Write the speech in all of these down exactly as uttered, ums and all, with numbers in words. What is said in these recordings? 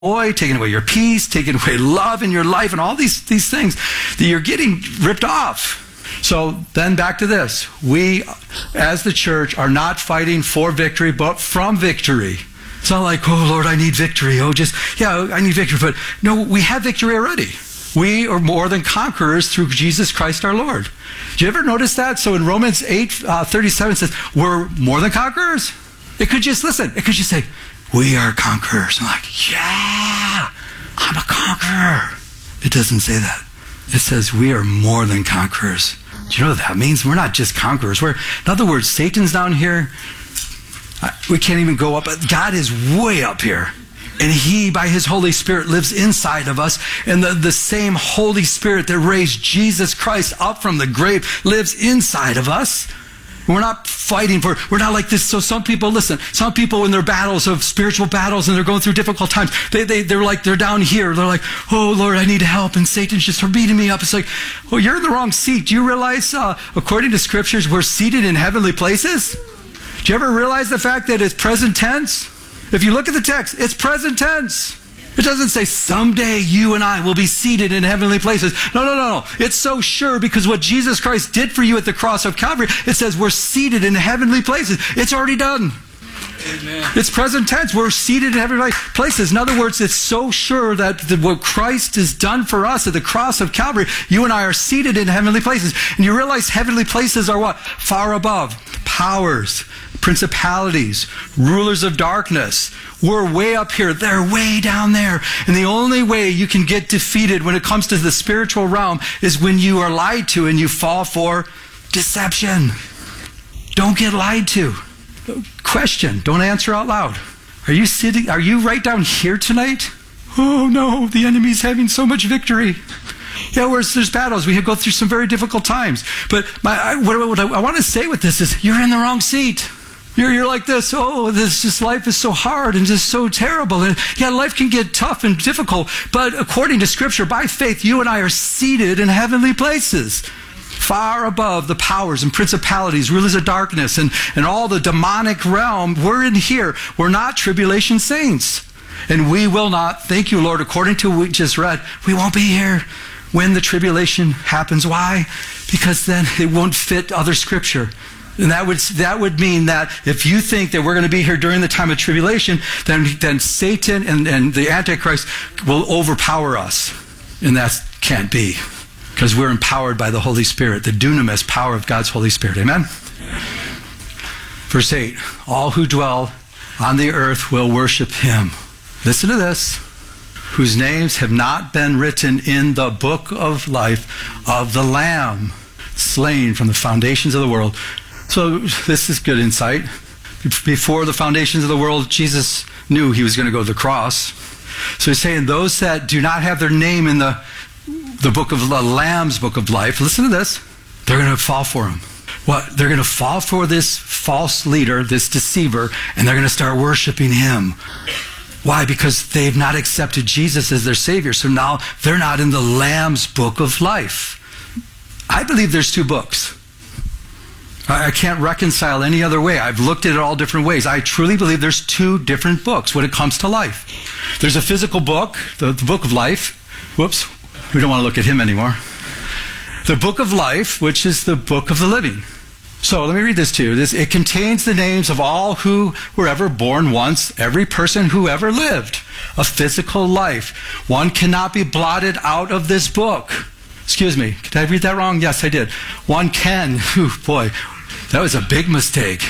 joy, taking away your peace, taking away love in your life, and all these, these things that you're getting ripped off. So then back to this. We, as the church, are not fighting for victory, but from victory. It's not like, oh, Lord, I need victory. Oh, just, yeah, I need victory. But no, we have victory already. We are more than conquerors through Jesus Christ our Lord. Did you ever notice that? So in Romans eight thirty-seven, it says, we're more than conquerors. It could just, listen, it could just say, we are conquerors. I'm like, yeah, I'm a conqueror. It doesn't say that. It says we are more than conquerors. Do you know what that means? We're not just conquerors. We're, in other words, Satan's down here. We can't even go up. God is way up here. And he, by his Holy Spirit, lives inside of us. And the, the same Holy Spirit that raised Jesus Christ up from the grave lives inside of us. We're not fighting for, we're not like this. So some people, listen, some people in their battles of spiritual battles and they're going through difficult times, they, they, they're like, they're down here. They're like, oh, Lord, I need help. And Satan's just beating me up. It's like, well, you're in the wrong seat. Do you realize, uh, according to scriptures, we're seated in heavenly places? Do you ever realize the fact that it's present tense? If you look at the text, it's present tense. It doesn't say someday you and I will be seated in heavenly places. No, no, no, no. It's so sure because what Jesus Christ did for you at the cross of Calvary, it says we're seated in heavenly places. It's already done. Amen. It's present tense. We're seated in heavenly places. In other words, it's so sure that the, what Christ has done for us at the cross of Calvary, you and I are seated in heavenly places. And you realize heavenly places are what? Far above. Powers, principalities, rulers of darkness. We're way up here. They're way down there. And the only way you can get defeated when it comes to the spiritual realm is when you are lied to and you fall for deception. Don't get lied to. Question. Don't answer out loud. Are you sitting, are you right down here tonight? Oh no, the enemy's having so much victory. Yeah, whereas there's battles, we go through some very difficult times. But my, I, what, what I, I want to say with this is, you're in the wrong seat. You're, you're like this, oh, this just life is so hard and just so terrible. And yeah, life can get tough and difficult. But according to Scripture, by faith, you and I are seated in heavenly places, far above the powers and principalities, rulers of darkness, and, and all the demonic realm. We're in here. We're not tribulation saints. And we will not, thank you, Lord, according to what we just read, we won't be here when the tribulation happens. Why? Because then it won't fit other Scripture. And that would that would mean that if you think that we're going to be here during the time of tribulation, then, then Satan and, and the Antichrist will overpower us. And that can't be. Because we're empowered by the Holy Spirit, the dunamis power of God's Holy Spirit. Amen? Verse eight, all who dwell on the earth will worship him. Listen to this. Whose names have not been written in the book of life of the Lamb, slain from the foundations of the world. So this is good insight. Before the foundations of the world, Jesus knew he was going to go to the cross. So he's saying those that do not have their name in the, the book of the Lamb's book of life, listen to this, they're going to fall for him. What? They're going to fall for this false leader, this deceiver, and they're going to start worshiping him. Why? Because they've not accepted Jesus as their Savior. So now they're not in the Lamb's book of life. I believe there's two books. I can't reconcile any other way. I've looked at it all different ways. I truly believe there's two different books when it comes to life. There's a physical book, the, the book of life. Whoops, we don't want to look at him anymore. The book of life, which is the book of the living. So let me read this to you. This, it contains the names of all who were ever born once, every person who ever lived a physical life. One cannot be blotted out of this book. Excuse me, did I read that wrong? Yes, I did. One can, ooh, boy, that was a big mistake.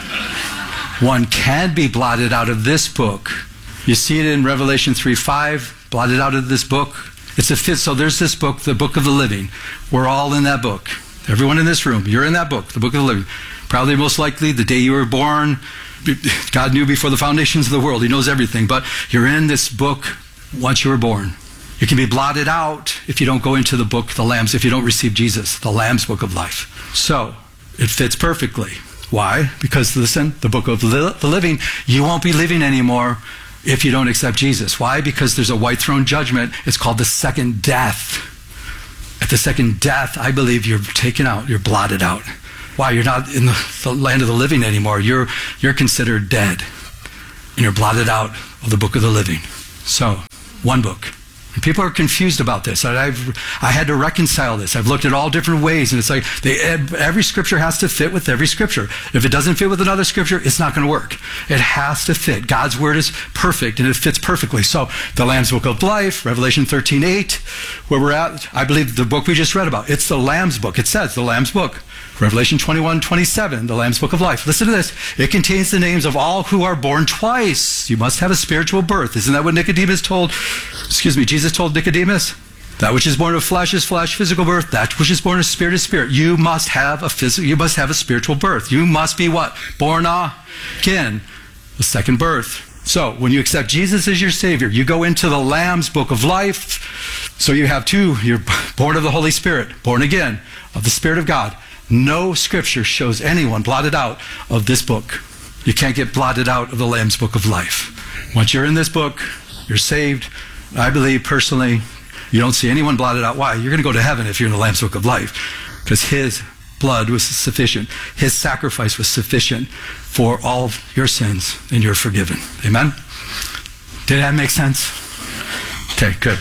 One can be blotted out of this book. You see it in Revelation three five, blotted out of this book. It's a fifth, so there's this book, the book of the living. We're all in that book. Everyone in this room, you're in that book, the book of the living. Probably most likely the day you were born, God knew before the foundations of the world. He knows everything, but you're in this book once you were born. You can be blotted out if you don't go into the book, the Lamb's, if you don't receive Jesus, the Lamb's book of life. So, it fits perfectly. Why? Because, listen, the book of the living, you won't be living anymore if you don't accept Jesus. Why? Because there's a white throne judgment. It's called the second death. At the second death, I believe you're taken out, you're blotted out. Why? You're not in the, the land of the living anymore. You're, you're considered dead. And you're blotted out of the book of the living. So, one book. And people are confused about this. I've, I had to reconcile this. I've looked at all different ways, and it's like they, every scripture has to fit with every scripture. If it doesn't fit with another scripture, it's not going to work. It has to fit. God's word is perfect, and it fits perfectly. So the Lamb's Book of Life, Revelation thirteen eight, where we're at, I believe the book we just read about, it's the Lamb's Book. It says the Lamb's Book. Revelation twenty-one twenty-seven, the Lamb's Book of Life. Listen to this. It contains the names of all who are born twice. You must have a spiritual birth. Isn't that what Nicodemus told, excuse me, Jesus told Nicodemus? That which is born of flesh is flesh, physical birth. That which is born of spirit is spirit. You must have a physical, you must have a spiritual birth. You must be what? Born again. The second birth. So, when you accept Jesus as your Savior, you go into the Lamb's Book of Life. So you have two. You're born of the Holy Spirit, born again of the Spirit of God. No scripture shows anyone blotted out of this book. You can't get blotted out of the Lamb's Book of Life. Once you're in this book, you're saved. I believe personally, you don't see anyone blotted out. Why? You're going to go to heaven if you're in the Lamb's Book of Life, because his blood was sufficient. His sacrifice was sufficient for all of your sins, and you're forgiven. Amen? Did that make sense? Okay, good.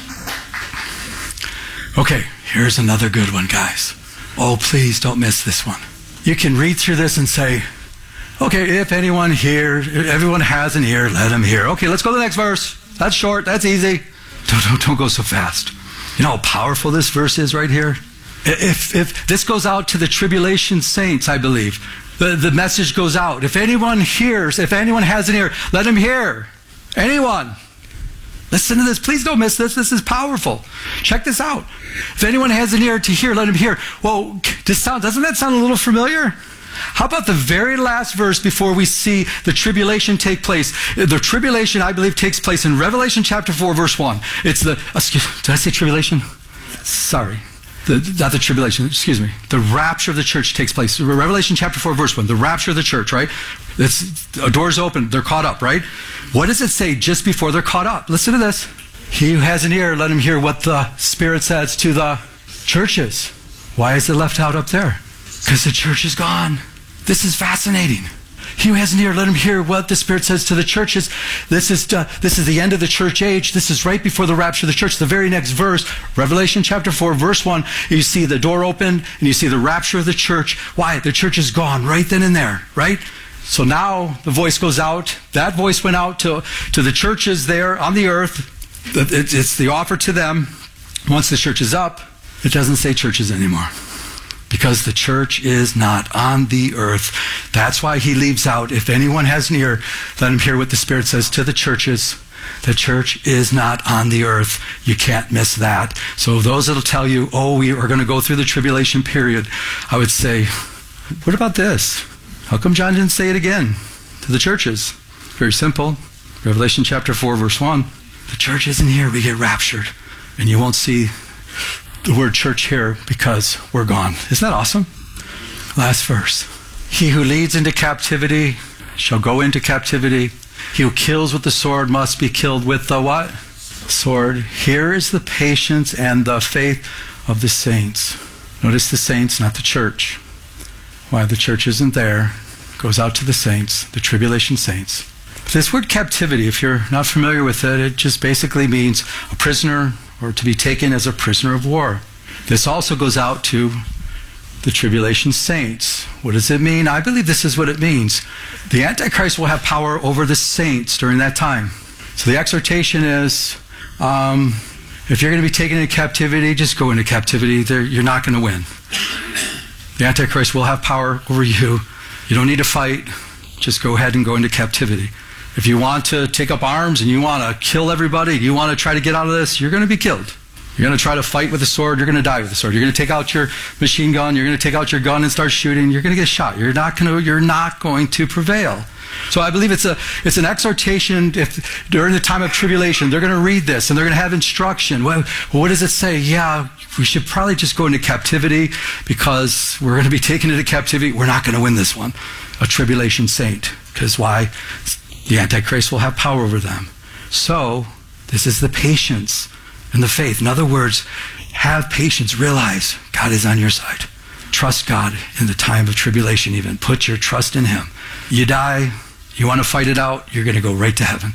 Okay, here's another good one, guys. Oh, please don't miss this one. You can read through this and say, okay, if anyone here, everyone has an ear, let him hear. Okay, let's go to the next verse. That's short, that's easy. Don't, don't, don't go so fast. You know how powerful this verse is right here? If, if this goes out to the tribulation saints, I believe, the, the message goes out. If anyone hears, if anyone has an ear, let him hear. Anyone. Listen to this. Please don't miss this. This is powerful. Check this out. If anyone has an ear to hear, let him hear. Well, this sound, doesn't that sound a little familiar? How about the very last verse before we see the tribulation take place? The tribulation, I believe, takes place in Revelation chapter four, verse one. It's the, excuse, did I say tribulation? Sorry. The, not the tribulation, excuse me. The rapture of the church takes place. Revelation chapter four, verse one. The rapture of the church, right? It's, doors open. They're caught up, right? What does it say just before they're caught up? Listen to this. He who has an ear, let him hear what the Spirit says to the churches. Why is it left out up there? Because the church is gone. This is fascinating. He who has an ear, let him hear what the Spirit says to the churches. This is uh, this is the end of the church age. This is right before the rapture of the church. The very next verse, Revelation chapter four, verse one, you see the door open and you see the rapture of the church. Why? The church is gone right then and there, right? So now the voice goes out. That voice went out to, to the churches there on the earth. It's the offer to them. Once the church is up, it doesn't say churches anymore. Because the church is not on the earth. That's why he leaves out, if anyone has an ear, let him hear what the Spirit says to the churches. The church is not on the earth. You can't miss that. So those that'll tell you, oh, we are going to go through the tribulation period, I would say, what about this? How come John didn't say it again to the churches? Very simple. Revelation chapter four, verse one. The church isn't here. We get raptured. And you won't see the word church here because we're gone. Isn't that awesome? Last verse. He who leads into captivity shall go into captivity. He who kills with the sword must be killed with the what? Sword. Here is the patience and the faith of the saints. Notice the saints, not the church. Why the church isn't there, goes out to the saints, the tribulation saints. This word captivity, if you're not familiar with it, it just basically means a prisoner or to be taken as a prisoner of war. This also goes out to the tribulation saints. What does it mean? I believe this is what it means. The Antichrist will have power over the saints during that time. So the exhortation is, um, if you're going to be taken into captivity, just go into captivity. There, you're not going to win. The Antichrist will have power over you. You don't need to fight. Just go ahead and go into captivity. If you want to take up arms and you want to kill everybody, you want to try to get out of this, you're going to be killed. You're going to try to fight with a sword, you're going to die with a sword. You're going to take out your machine gun, you're going to take out your gun and start shooting, you're going to get shot. You're not going to, you're not going to prevail. So I believe it's a it's an exhortation. If during the time of tribulation they're going to read this and they're going to have instruction. Well, what does it say? Yeah, we should probably just go into captivity because we're going to be taken into captivity. We're not going to win this one. A tribulation saint. Because why? The Antichrist will have power over them. So this is the patience and the faith. In other words, have patience. Realize God is on your side. Trust God in the time of tribulation even. Put your trust in Him. You die, you want to fight it out, you're going to go right to heaven.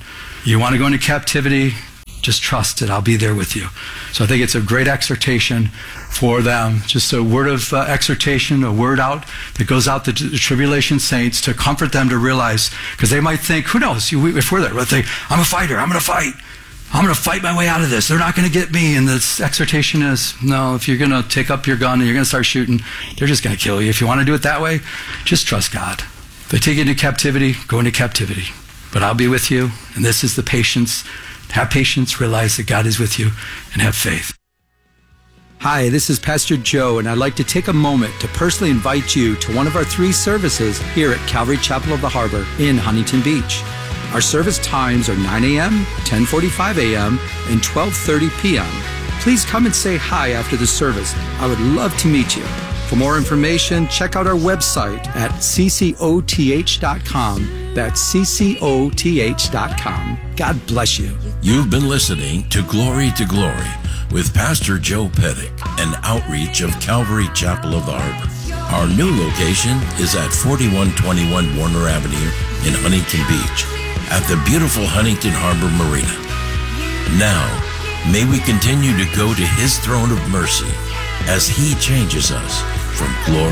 You want to go into captivity? Just trust it. I'll be there with you. So I think it's a great exhortation for them. Just a word of uh, exhortation, a word out that goes out to the tribulation saints to comfort them to realize, because they might think, who knows, if we're there, we'll think, I'm a fighter, I'm going to fight. I'm going to fight my way out of this. They're not going to get me. And this exhortation is, no, if you're going to take up your gun and you're going to start shooting, they're just going to kill you. If you want to do it that way, just trust God. If they take you into captivity, go into captivity. But I'll be with you, and this is the patience. Have patience, realize that God is with you, and have faith. Hi, this is Pastor Joe, and I'd like to take a moment to personally invite you to one of our three services here at Calvary Chapel of the Harbor in Huntington Beach. Our service times are nine a.m., ten forty-five a.m., and twelve thirty p.m. Please come and say hi after the service. I would love to meet you. For more information, check out our website at c c o t h dot com. That's c c o t h dot com. God bless you. You've been listening to Glory to Glory with Pastor Joe Pettick, an outreach of Calvary Chapel of the Harbor. Our new location is at forty-one twenty-one Warner Avenue in Huntington Beach at the beautiful Huntington Harbor Marina. Now, may we continue to go to His throne of mercy as He changes us from glory